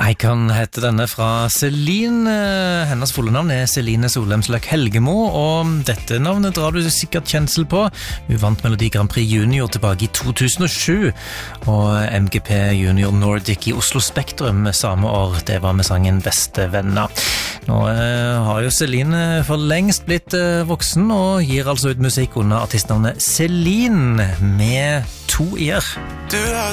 Icon heter denne fra Celine. Hennes fulle navn Celine Solheim Sløk Helgemo, og dette navnet drar du sikkert kjensel på. Hun vant Melodi Grand Prix Junior tilbake i 2007, og MGP Junior Nordic i Oslo Spektrum samme år. Det var med sangen Beste Venner. Nå har jo Celine for lengst blitt voksen, og gir altså ut musikk under artistnavnet Celine, med 2 i-er.